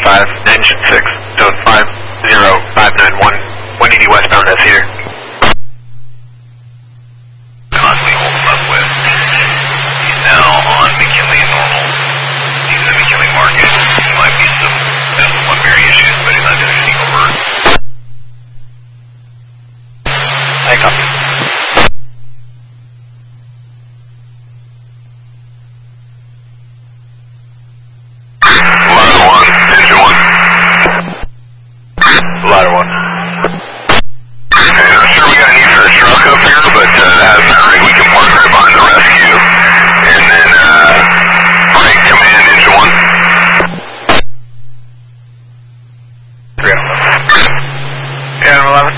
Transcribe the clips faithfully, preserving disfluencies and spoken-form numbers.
five, engine six, zone five zero five nine one, one eighty westbound at Cedar. Conley holds up with. He's now on McKinley normal. He's in the McKinley market. He might be some F one Mary issues, but he's not doing anything overt. I copy. Ladder one, engine one. Ladder one. Okay, not sure we got a need for a truck up here, but uh, as that rig, we can park right behind the rescue. And then, uh, Frank, come in, engine one. three eleven. Yeah, eleven.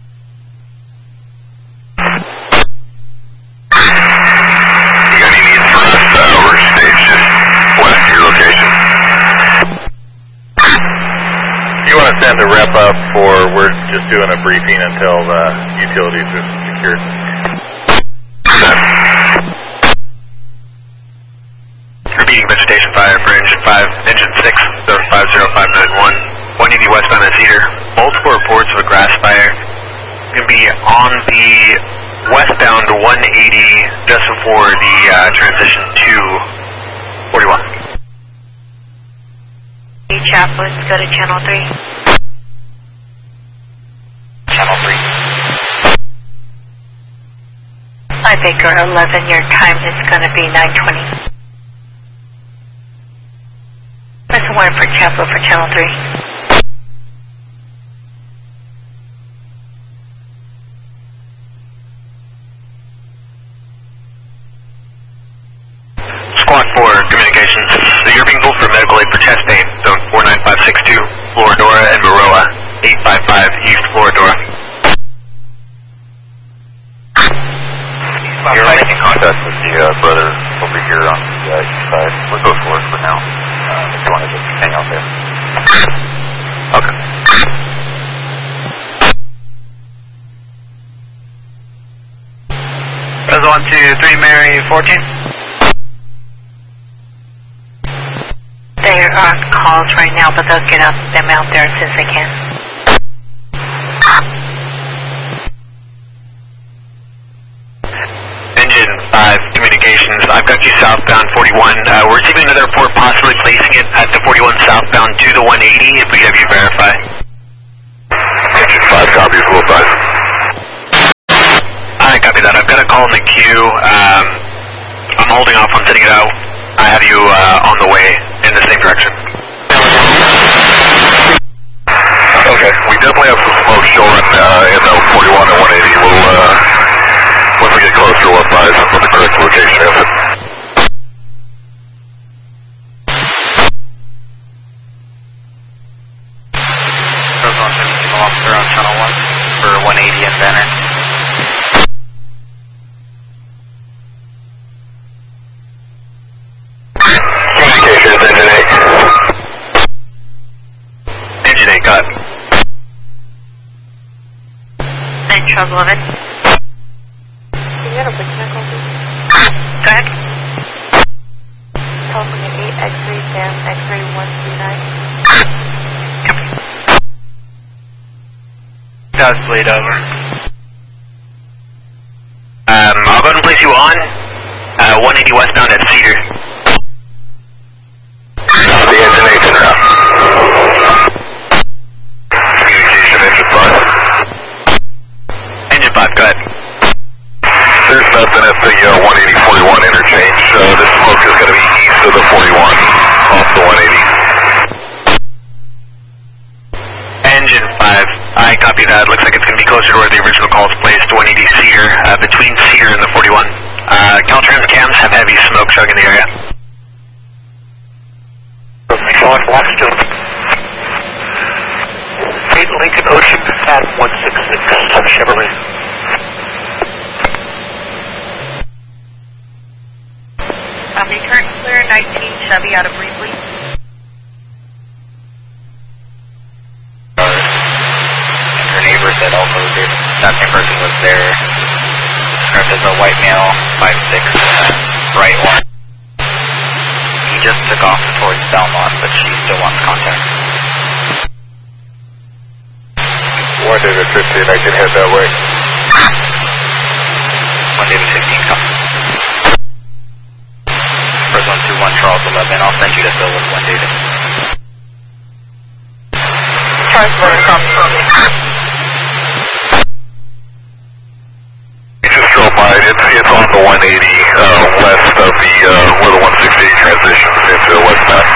You got any needs for us? Uh, we're staged just west of your location. You want to send a rep up, or we're just doing a briefing until the utilities are secured? Repeating vegetation fire for engine five, engine six, zone five zero five nine one, one eighty westbound at Cedar. Multiple reports of a grass fire. Going to be on the westbound one eighty just before the uh, transition to forty-one. Chaplain, go to channel three. Channel three. I think or eleven, your time is going to be nine twenty. That's a warrant for Chaplain for channel three. Squad four, communications. So you're being pulled for medical aid for chest pain, zone four nine five six two, Floridora and Maroa, eight five five East Floridora. You're making contact with the uh, brother over here on the uh, east side. We'll go for it for now. Uh, if you want to just hang out there. Okay. That's one two three Mary fourteen. They're on calls right now, but they'll get out, them out there as soon as they can. Engine five, communications. I've got you southbound forty-one. Uh, we're receiving another report, possibly placing it at the forty-one southbound to the one eighty. If we have you verify. Engine five copies, full size. I copy that. I've got a call in the queue. Um, I'm holding off on sending it out. I have you uh, on the way in the same direction. Okay, we definitely have some smoke showing uh, in the forty-one and one eighty. We'll, uh, once we get closer, we'll advise what the correct location is. Officer on channel one for one eighty and Banner. Communications, engine eight. Engine eight, got it. Central eleven. Can you get a bridge call, please? Go ahead. California eight, X-ray, Sam, X-ray one two nine. Does bleed over. Um, I'll go ahead and place you on uh, one eighty westbound at Cedar. Uh, the engine eight's en route. Communication, engine five. Engine five, go ahead. There's nothing at the uh, one eighty forty-one interchange. Uh, the smoke is going to be east of the forty-one, off the one eighty. Engine five, I copy that. Looks like it's going to be closer to where the original call is placed, one eighty Cedar, uh, between Cedar and the forty-one. Uh, Caltrans cams have heavy smoke showing in the area. Sean Blackstone. eight Lincoln Ocean at one six six, Chevrolet. Um, return clear, nineteen Chevy out of Briefly. Her neighbor said also that that same person was there. Described as a white male, five six, bright one. He just took off towards Belmont, but she still wants contact. one David fifteen, I can head that way. one David fifteen, come. First one two one Charles eleven, I'll send you to Phil with one David. Charles eleven, come. You just drove by it. It's, it's on the one eighty uh, west of the uh, where the one sixty transitions into westbound.